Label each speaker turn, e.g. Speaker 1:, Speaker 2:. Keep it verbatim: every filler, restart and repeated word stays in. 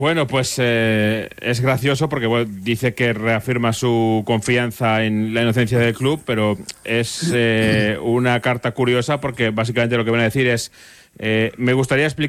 Speaker 1: Bueno, pues eh, es gracioso porque bueno, dice que reafirma su confianza en la inocencia del club, pero es eh, una carta curiosa porque básicamente lo que viene a decir es eh, me gustaría explicar